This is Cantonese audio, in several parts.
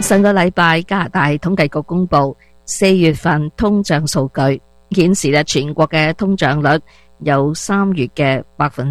上個禮拜加拿大統計局公布4月份通脹數據，顯示全國嘅通脹率由3月嘅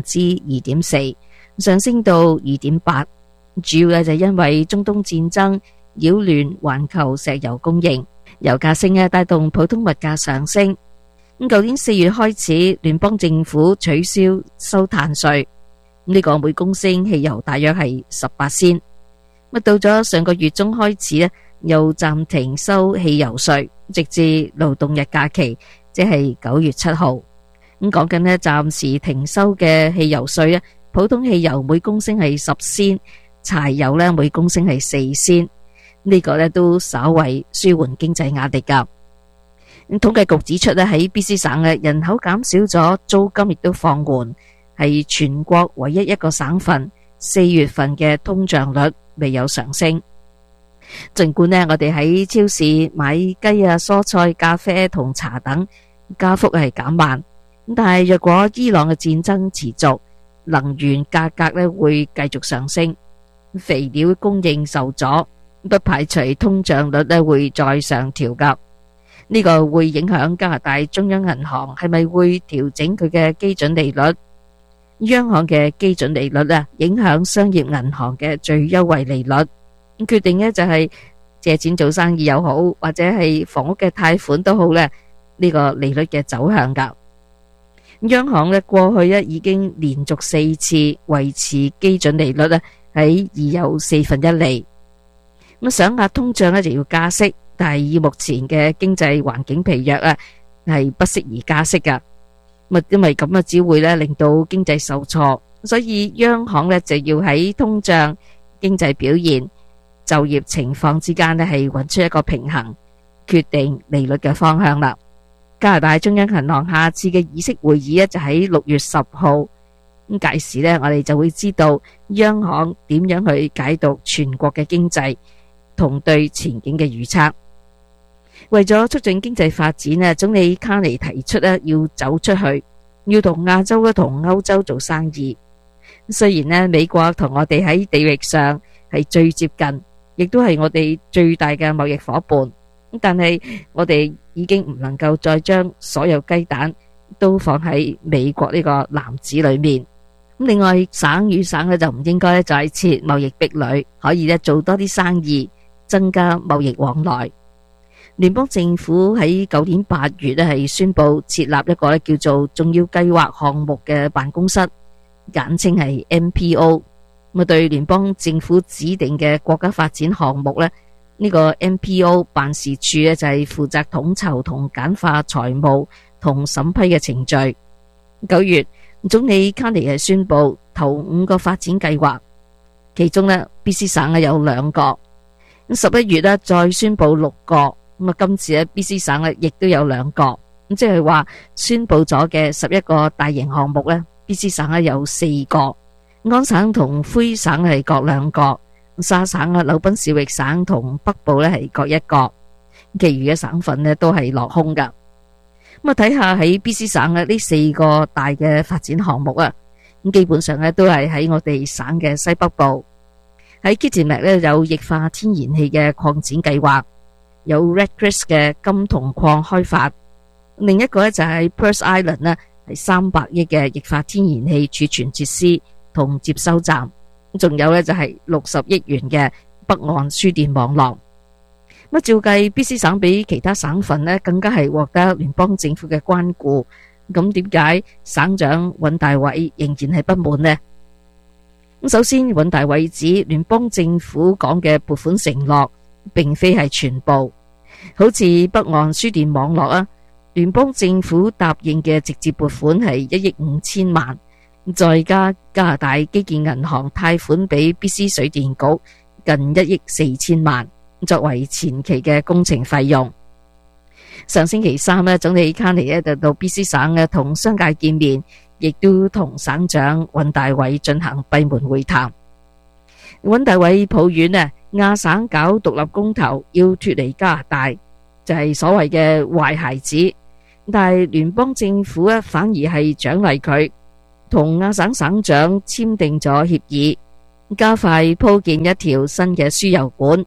2.4%上升到2.8%，主要就因為中東戰爭擾亂環球石油供應，油價升帶動普通物價上升。舊年4月開始，聯邦政府取消收碳稅，呢個每公升汽油大約係18仙。到咗上個月中開始又暫停收汽油稅，直至勞動日假期，即係9月7號。講緊暫時停收嘅汽油稅，普通汽油每公升係10仙，柴油每公升係4仙。呢個都稍為舒緩經濟壓力㗎。統計局指出喺 BC 省人口減少咗，租金亦都放緩，係全國唯一一個省份4月份嘅通脹率未有上升。儘管我哋喺超市買雞啊、蔬菜、咖啡同茶等加幅係減慢，但係若果伊朗嘅戰爭持續，能源價格會繼續上升，肥料供應受阻，不排除通脹率會再上調㗎。呢個會影響加拿大中央銀行係咪會調整佢嘅基準利率？央行嘅基準利率影響商業銀行嘅最優惠利率，決定就係借錢做生意又好，或者係房屋嘅貸款都好呢個利率嘅走向㗎。央行過去已經連續4次維持基準利率喺已有1/4厘。想壓通脹就要加息，但係以目前嘅經濟環境疲弱係不適宜加息㗎。因為咁只會令到經濟受挫，所以央行就要喺通脹、經濟表現、就業情況之間係揾出一個平衡，決定利率嘅方向啦。加拿大中央銀行下次嘅議息會議就喺6月10號，屆時我哋就會知道央行點樣去解讀全國嘅經濟同對前景嘅預測。為咗促進經濟發展，總理卡尼提出要走出去，要同亞洲同歐洲做生意。雖然美國同我哋喺地域上係最接近，亦都係我哋最大嘅貿易夥伴，但係我哋已經唔能夠再將所有雞蛋都放喺美國呢個籃子裏面。另外，省與省就唔應該再設貿易壁壘，可以做多啲生意，增加貿易往來。聯邦政府喺舊年8月係宣布設立一個叫做重要計劃項目嘅辦公室，簡稱係 MPO。對聯邦政府指定嘅國家發展項目呢個 MPO 辦事處就係負責統籌同簡化財務同審批嘅程序。9月，總理卡尼係宣布頭5個發展計劃，其中BC 省有2個。11月再宣布6個。今次BC 省亦都有2個，即係話宣布咗嘅11個大型項目BC 省有4個，安省同魁省係各2個，沙省紐賓市域省同北部係各1個，其餘嘅省份都係落空噶。睇下喺BC 省呢4個大嘅發展項目基本上都係喺我哋省嘅西北部。喺 Kitimat 有液化天然氣嘅擴展計劃，有 Red Chris 嘅金銅礦開發，另一個就係 Pearce Island 係300億嘅液化天然氣儲存設施同接收站，仲有就係60億元嘅北岸輸電網絡。照計 BC 省比其他省份更加係獲得聯邦政府嘅關顧，咁點解省長尹大偉仍然係不滿呢？首先，尹大偉指聯邦政府講嘅撥款承諾並非係全部，好似北岸輸電網絡聯邦政府答應嘅直接撥款係1億5千萬，再加加拿大基建銀行貸款俾 BC 水電局近1億4千萬，作為前期嘅工程費用。上星期3總理卡尼就到 BC 省同商界見面，亦都同省長尹大偉進行閉門會談。尹大偉抱怨亞省搞獨立公投要脫離加拿大，就係所謂嘅壞孩子，但係聯邦政府反而係獎勵佢，同亞省省長簽訂咗協議，加快鋪建一條新嘅輸油管，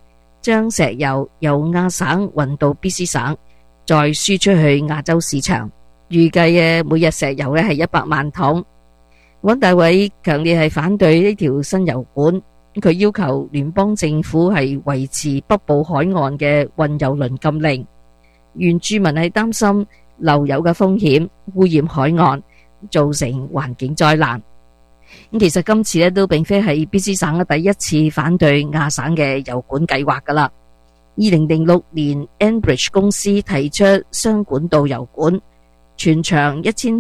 將石油由亞省運到 BC 省，再輸出去亞洲市場。預計嘅每日石油係100萬桶。尹大偉強烈係反對呢條新油管，佢要求聯邦政府係維持北部海岸嘅運油輪禁令。原住民係擔心漏油嘅風險，污染海岸，造成環境災難。其實今次都並非係 BC 省嘅第一次反對亞省嘅油管計劃㗎喇。2006年 Enbridge 公司提出雙管道油管，全長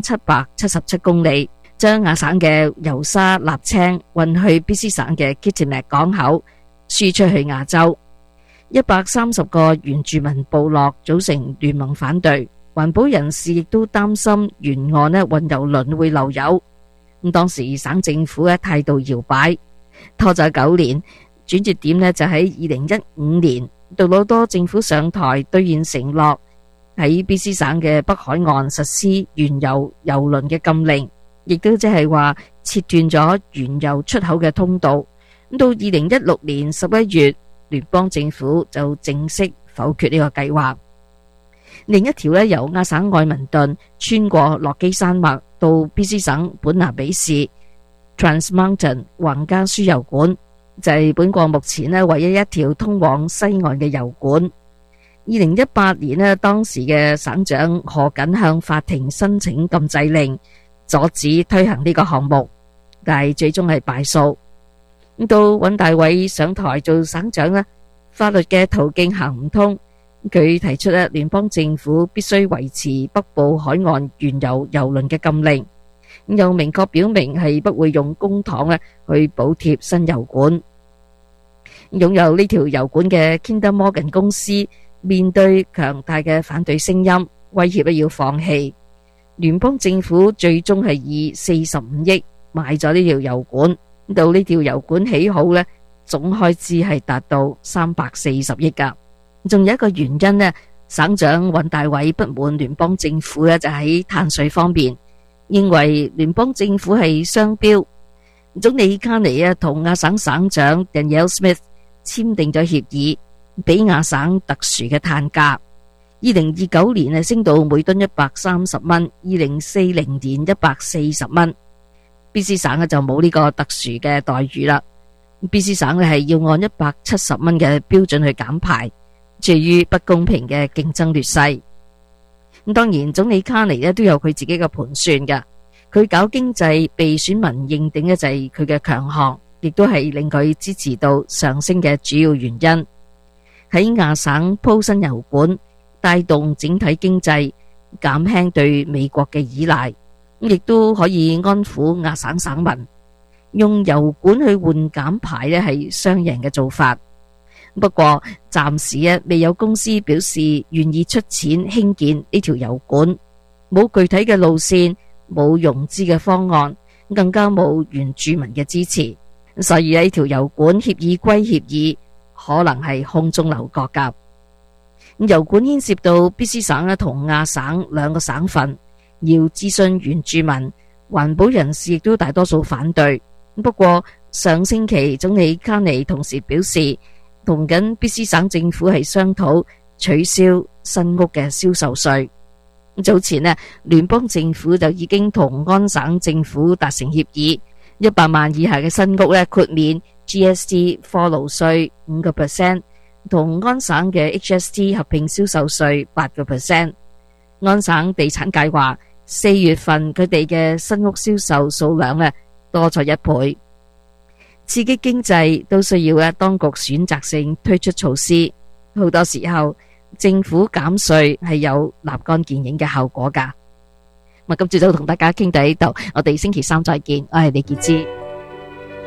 1777公里，將亞省嘅油砂瀝青運去 BC 省嘅 Kitimat 港口，輸出去亞洲。130個原住民部落組成聯盟反對，環保人士亦都擔心沿岸運油輪會漏油。當時省政府嘅態度搖擺，拖咗9年，轉折點就喺2015年，杜魯多政府上台兌現承諾，喺 BC 省嘅北海岸實施原油油輪嘅禁令，亦都即係話切斷咗原油出口嘅通道。到2016年11月，聯邦政府就正式否決呢個計劃。另一條由亞省愛民頓穿過落基山脈到 BC 省本拿比市 Trans Mountain 橫加輸油管，就係本國目前唯一一條通往西岸嘅油管。2018年當時嘅省長何錦向法庭申請禁制令，阻止推行呢個項目，但係最終係敗訴。到尹大偉上台做省長，法律嘅途徑行唔通，佢提出聯邦政府必須維持北部海岸原油油輪嘅禁令，又明確表明係不會用公帑去補貼新油管。擁有呢條油管嘅 Kinder Morgan 公司面對強大嘅反對聲音，威脅要放棄。聯邦政府最終係以45億買咗呢條油管。到呢條油管起好總開支係達到340億㗎。仲有一個原因省長尹大偉不滿聯邦政府就喺碳稅方面，認為聯邦政府係雙標。總理卡尼同亞省省長 Danielle Smith 簽訂咗協議，俾亞省特殊嘅碳價。2029年升到每噸130蚊，2040年140蚊。BC 省就冇呢個特殊嘅待遇啦。BC 省係要按170蚊嘅標準去減排，處於不公平嘅競爭劣勢。當然總理卡尼都有佢自己嘅盤算㗎。佢搞經濟被選民認定就係佢嘅強項，亦都係令佢支持度上升嘅主要原因。喺亞省鋪新油管，帶動整體經濟，減輕對美國嘅依賴，亦都可以安撫亞省省民。用油管去換減排係雙贏嘅做法。不過暫時未有公司表示願意出錢興建呢條油管，冇具體嘅路線，冇融資嘅方案，更加冇原住民嘅支持。所以呢條油管協議歸協議，可能係空中樓閣㗎。油管牽涉到 BC 省同亞省兩個省份，要諮詢原住民，環保人士亦都大多數反對。不過上星期總理卡尼同時表示，同緊 BC 省政府係商討取消新屋嘅銷售稅。早前聯邦政府就已經同安省政府達成協議，100萬以下嘅新屋豁免 GST 貨勞稅5%，同安省嘅 HST 合併銷售稅8%。安省地產界話4月份佢哋嘅新屋銷售數量多咗1倍。刺激經濟都需要當局選擇性推出措施，好多時候政府減稅係有立竿見影嘅效果㗎。今朝早同大家傾到呢度，我哋星期三再見，我係李潔芝。